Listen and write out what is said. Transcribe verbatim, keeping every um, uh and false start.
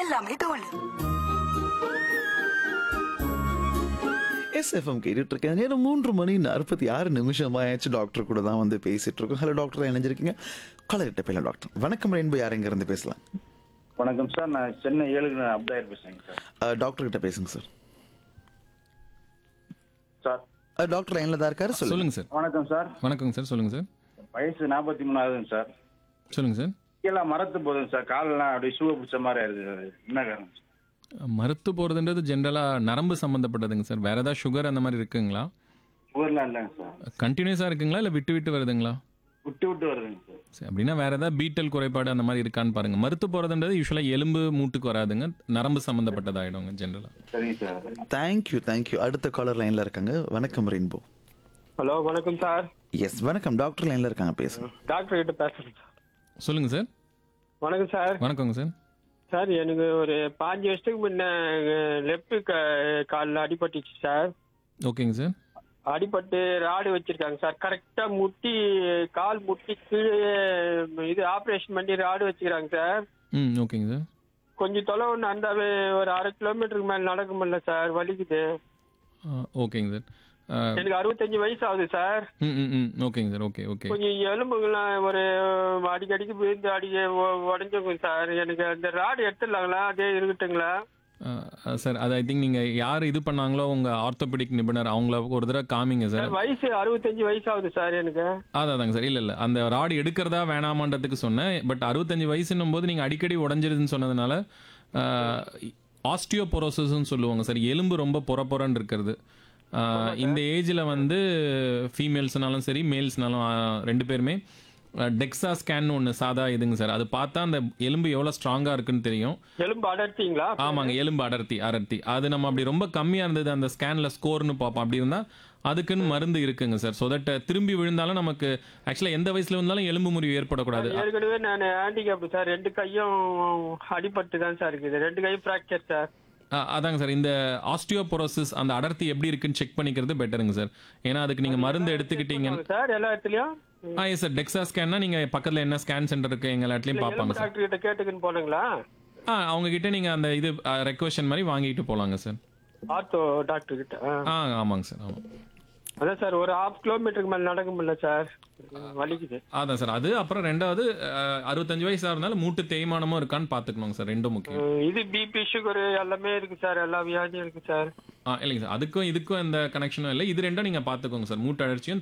எல்லாமே தோல். எஸ்எஃப்எம் கேட்டுட்டு இருக்கேன். நேரம் மூன்று மணி நாற்பத்தி ஆறு நிமிஷம் ஆயிடுச்சு. டாக்டர் கூட தான் வந்து பேசிட்டு இருக்கோம். ஹலோ டாக்டர், இணைஞ்சிருக்கீங்க. கலர்கிட்ட பேசலாம் டாக்டர். வணக்கம் ரெயின்போ, யார் எங்க இருந்து பேசலாம்? வணக்கம் சார், நான் சென்னை ஏழுக்கு அப்தாயர் பேசுறேங்க சார். அஹ், டாக்டர் கிட்ட பேசுங்க சார். சார் அஹ், டாக்டர் லைன்ல தான் இருக்காரு, சொல்லுங்க. சொல்லுங்க சார். வணக்கம் சார். வணக்கங்க சார், சொல்லுங்க சார். வயசு நாற்பத்தி மூணு ஆகுதுங்க சார். சொல்லுங்க சார். கீழே மரத்து போதுங்க சார், காலெல்லாம் அப்படியே ஷூவை பிடிச்ச மாதிரி ஆயிருக்கு சார். என்ன காரணம் சார்? மருத்து போகிறதுன்றது ஜென்ரலாக நரம்பு சம்மந்தப்பட்டதுங்க சார். வேறு ஏதாவது சுகர் அந்த மாதிரி இருக்குங்களா? சுகர்லாம் இல்லைங்க சார். கண்டினியூஸாக இருக்குங்களா இல்லை விட்டு விட்டு வருதுங்களா? விட்டு விட்டு வருதுங்க சார். சரி, அப்படின்னா வேறு ஏதாவது பீட்டல் குறைபாடு அந்த மாதிரி இருக்கான்னு பாருங்கள். மருத்து போகிறதுன்றது யூஸ்வலாக எலும்பு மூட்டுக்கு வராதுங்க, நரம்பு சம்மந்தப்பட்டதாகிடுங்க ஜென்ரலாக. சரிங்க சார். Thank you thank you. அடுத்த காலர் லைன்ல இருக்காங்க. வணக்கம் ரெயின்போ. ஹலோ, வணக்கம் சார். எஸ் வணக்கம், டாக்டர் லைன்ல இருக்காங்க, பேசுங்க. டாக்டர் கிட்ட பேசுறேன் சார். சொல்லுங்க சார். வணக்கம் சார். வணக்கங்க சார். சார், எனக்கு ஒரு பாஞ்சு வருஷத்துக்கு முன்ன லெஃப்ட் காலில் அடிபட்டுச்சு சார். ஓகேங்க சார். அடிபட்டு ராடு வச்சிருக்காங்க சார். கரெக்டா முட்டி, கால் முட்டி கீழே இது ஆப்ரேஷன் பண்ணி ராடு வச்சுக்கிறாங்க சார். ம் ஓகேங்க சார். கொஞ்சம் தொலைவு நடந்தாவே ஒரு அரை கிலோமீட்டருக்கு மேல நடக்க முடியல சார், வலிக்குது. ஆ, ஓகேங்க சார். ஆ, எனக்கு அறுபத்தஞ்சு வயசு ஆகுது சார். ம் ம் ம் ஓகேங்க சார். Okay okay. கொஞ்சம் எலும்புகள்லாம் ஒரு அடிக்கடிக்கு விழுந்து அடிக்க உடஞ்சுங்க சார். எனக்கு அந்த ராடு எடுத்துடலாங்களா, அதே இருக்கட்டுங்களா? ஆ, சார் அது ஐ திங்க் நீங்கள் யார் இது பண்ணாங்களோ உங்கள் ஆர்த்தோபெடிக் நிபுணர் அவங்கள ஒரு தடவை காமிங்க சார். சார், வயசு அறுபத்தஞ்சு வயசு ஆகுது சார் எனக்கு. அதாதாங்க சார். இல்லை இல்லை அந்த ராடு எடுக்கிறதா வேணாமான்றதுக்கு சொன்னேன். பட் அறுபத்தஞ்சு வயசுன்னும் போது நீங்கள் அடிக்கடி உடஞ்சிருதுன்னு சொன்னதுனால ஆஸ்டியோபோரோசிஸ்ன்னு சொல்லுவாங்க சார். எலும்பு ரொம்ப பொற பொறன்னு இருக்கிறது. ஆஹ், இந்த ஏஜில் வந்து ஃபீமேல்ஸ்னாலும் சரி மேல்ஸ்னாலும் ரெண்டு பேருமே டெக்ஸா ஸ்கேன் ஒன்று சாதா இதுங்க சார். அது பார்த்தா அந்த எலும்பு எவ்வளோ ஸ்ட்ராங்காக இருக்குன்னு தெரியும். எலும்பு அடர்த்திங்களா? ஆமாங்க, எலும்பு அடர்த்தி அடர்த்தி அது நம்ம அப்படி ரொம்ப கம்மியாக இருந்தது அந்த ஸ்கேனில் ஸ்கோர்னு பார்ப்போம். அப்படி இருந்தால் அதுக்குன்னு மருந்து இருக்குங்க சார். ஸோ தட் திரும்பி விழுந்தாலும் நமக்கு ஆக்சுவலாக எந்த வயசுல இருந்தாலும் எலும்பு முறிவு ஏற்படக்கூடாது. ஏற்கனவே நான் ஹேண்டிகேப் சார், ரெண்டு கையும் அடிபட்டு தான் சார் இருக்குது, ரெண்டு கையும் ஃப்ராக்சர் சார். அ- அதாங்க சார், இந்த ஆஸ்டியோபோரோசிஸ் அந்த அடர்த்தி எப்படி இருக்குன்னு செக் பண்ணிக்கிறது பெட்டருங்க சார். ஏன்னா அதுக்கு நீங்கள் மருந்து எடுத்துக்கிட்டீங்க. சார் எல்லா இடத்துலயும் ஆ எஸ் சார். டெக்ஸா ஸ்கேன்னா நீங்கள் பக்கத்தில் என்ன ஸ்கேன் சென்டர் இருக்கு எங்கள் இடத்துலையும் பார்ப்பாங்க எலும்பு சார். டாக்டர் கிட்ட கேட்டுக்குன்னு போனீங்களா? ஆ அவங்க கிட்ட நீங்கள் அந்த இது ரெக்வெஷன் மாதிரி வாங்கிட்டு போகலாங்க சார். ஆர்த்தோ டாக்டர் கிட்ட. ஆ. ஆ ஆமாங்க சார். ஆமாம் அதான் சார், ஒரு ஹாஃப் கிலோமீட்டருக்கு மேல நடக்க முடியல சார், வலிக்குது. அதான் சார். அது அப்புறம் ரெண்டாவது அஹ், அறுபத்தஞ்சு வயசு ஆகிறதுனால மூட்டு தேய்மானமும் இருக்கான்னு பார்த்துக்கணுங்க சார். ரெண்டும் முக்கியம். உம், இது பிபி சுகர் எல்லாமே இருக்கு சார், எல்லா வியாதியும் இருக்கு சார். ஆ இல்லைங்க சார், அதுக்கும் இதுக்கும் எந்த கனெக்ஷனும் இல்லை. இது ரெண்டும் நீங்கள் பார்த்துக்கோங்க சார். மூட்டு அழற்சியும்